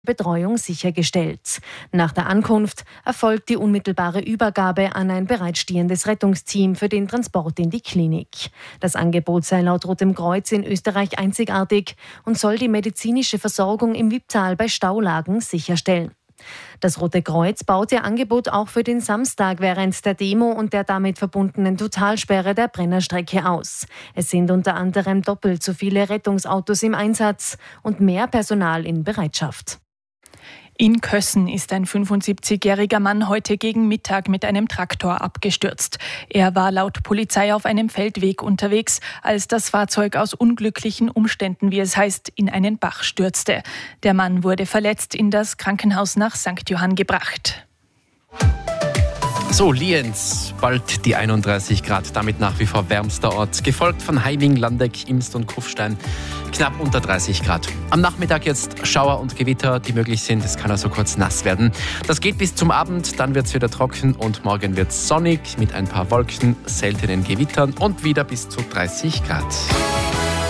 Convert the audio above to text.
Betreuung sichergestellt. Nach der Ankunft erfolgt die unmittelbare Übergabe an ein bereitstehendes Rettungsteam für den Transport in die Klinik. Das Angebot sei laut Rotem Kreuz in Österreich einzigartig und soll die medizinische Versorgung im Wipptal bei Staulagen sicherstellen. Das Rote Kreuz baut ihr Angebot auch für den Samstag während der Demo und der damit verbundenen Totalsperre der Brennerstrecke aus. Es sind unter anderem doppelt so viele Rettungsautos im Einsatz und mehr Personal in Bereitschaft. In Kössen ist ein 75-jähriger Mann heute gegen Mittag mit einem Traktor abgestürzt. Er war laut Polizei auf einem Feldweg unterwegs, als das Fahrzeug aus unglücklichen Umständen, wie es heißt, in einen Bach stürzte. Der Mann wurde verletzt in das Krankenhaus nach St. Johann gebracht. So, Lienz, bald die 31 Grad, damit nach wie vor wärmster Ort, gefolgt von Heiming, Landeck, Imst und Kufstein, knapp unter 30 Grad. Am Nachmittag jetzt Schauer und Gewitter, die möglich sind, es kann also kurz nass werden. Das geht bis zum Abend, dann wird es wieder trocken und morgen wird es sonnig mit ein paar Wolken, seltenen Gewittern und wieder bis zu 30 Grad.